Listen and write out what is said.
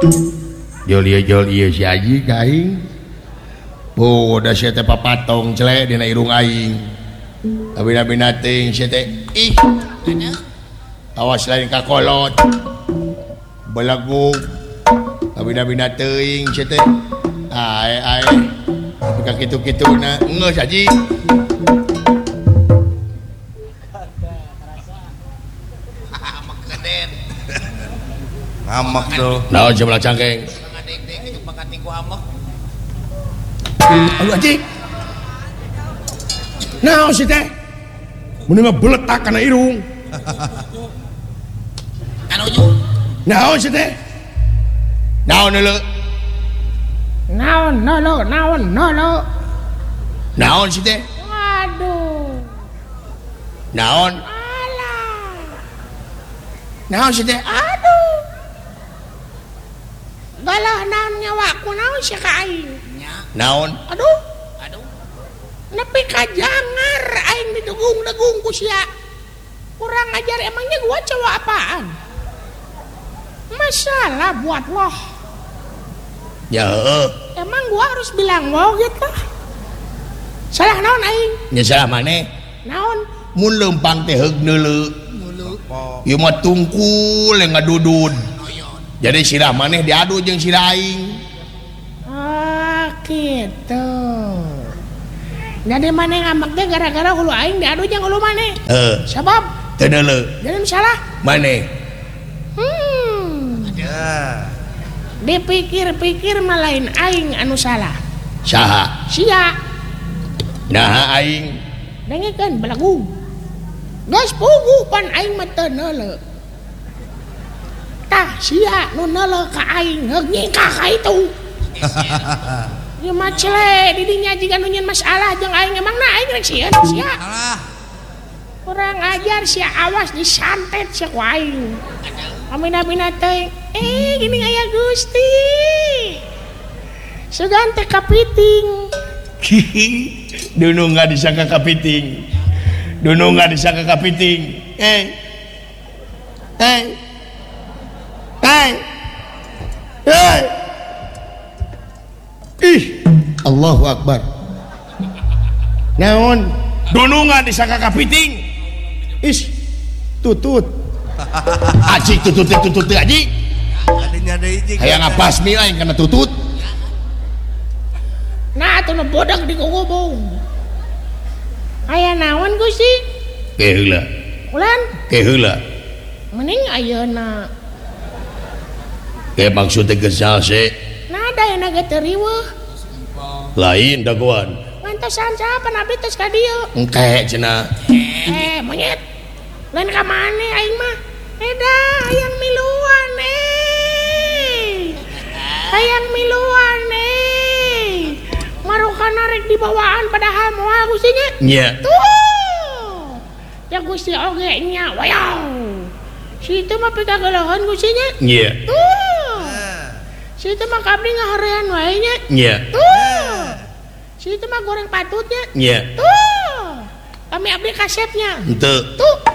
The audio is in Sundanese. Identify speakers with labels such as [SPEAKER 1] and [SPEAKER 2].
[SPEAKER 1] Jol ieu si Aji ka aing. Da sia teh papatong celek dina irung aing. Abina-bina teuing sia teh ih. Awas lain ka kolot. Belaguk. Abina-bina teuing sia teh. Ae. Tapi ka kitu-kituna geus Aji.
[SPEAKER 2] Amak tuh.
[SPEAKER 1] Naon sebelah cangkeng. Aduh Aji. Naon sih teh? Mun mah beletak kana irung.
[SPEAKER 3] Anu ujung.
[SPEAKER 1] Naon sih teh? Naon heuleu?
[SPEAKER 4] Naon.
[SPEAKER 1] Naon sih teh?
[SPEAKER 4] Waduh.
[SPEAKER 1] Naon?
[SPEAKER 4] Alah.
[SPEAKER 1] Naon sih teh?
[SPEAKER 4] Aduh. Galah naon nyawaku naon sia ka aing.
[SPEAKER 1] Naon?
[SPEAKER 4] Aduh. Nepi ka jangar aing didegung-degung ku sia. Kurang ajar emangnya gua cowok apaan? Masalah buat loh.
[SPEAKER 1] Ya heueuh.
[SPEAKER 4] Emang gua harus bilang wow gitu. Salah naon aing?
[SPEAKER 1] Nya salah maneh?
[SPEAKER 4] Naon?
[SPEAKER 1] Mun leumpang teh heug neuleu. Ieu mah tungkul yang ngadudud. Jadi sirah maneh diadu jeung sirah aing.
[SPEAKER 4] Ah, gitu. Jadi maneh ngambek teh gara-gara hulu aing diadu jeung hulu maneh. Sabab
[SPEAKER 1] Teu neuleu.
[SPEAKER 4] jadi salah.
[SPEAKER 1] Maneh.
[SPEAKER 4] Dipikir-pikir mah lain aing anu salah.
[SPEAKER 1] Saha?
[SPEAKER 4] Sia.
[SPEAKER 1] Nah aing.
[SPEAKER 4] Dengekeun belagu. Geus puguh pan aing mah teu neuleu. Tah sia nu neuleu ka aing heug nyingkah ka itu. Ieu mah cele di dinya jiga nu nyeun masalah jeung aing emangna aing rek sieun sia. Kurang ajar sia awas disantet sia ku aing. Amina-mina teh gini aya Gusti. Sugan teh kapiting.
[SPEAKER 1] Dunu nggak disangka kapiting. Dunu nggak disangka kapiting. Ih, Allahu Akbar. Naon? Dunu nggak disangka kapiting. Is, tutut. Aji tutut aji.
[SPEAKER 2] Adinya ada iji.
[SPEAKER 1] Kayak ngapasmi lain karena tutut.
[SPEAKER 4] Nah, atuh nu bodag di gogobong. Aya naon Gusti?
[SPEAKER 1] Keheula.
[SPEAKER 4] Ulan?
[SPEAKER 1] Keheula.
[SPEAKER 4] Mending ayeuna.
[SPEAKER 1] Kayak maksudnya gesal sih.
[SPEAKER 4] Nah, dayana ge teu riweuh.
[SPEAKER 1] Lain daguan.
[SPEAKER 4] Ngantosan saha panabi tos ka dieu?
[SPEAKER 1] Engke cenah.
[SPEAKER 4] Monyet. Lain ka mane aing mah? Hayang miluan Hayang miluan Marukana rek dibawaan padahal moal Gusti nya.
[SPEAKER 1] Nya.
[SPEAKER 4] Tuh. Ya Gusti oge nya. Wayaw. Situ mah pitagalahan Gusti nya.
[SPEAKER 1] Nya.
[SPEAKER 4] Tuh. Situ mah kabri ngahorean wae nya.
[SPEAKER 1] Nya.
[SPEAKER 4] Tuh. Situ mah goreng patutnya.
[SPEAKER 1] Nya.
[SPEAKER 4] Tuh. Kami abdi kasepnya.
[SPEAKER 1] Henteu.
[SPEAKER 4] Tuh.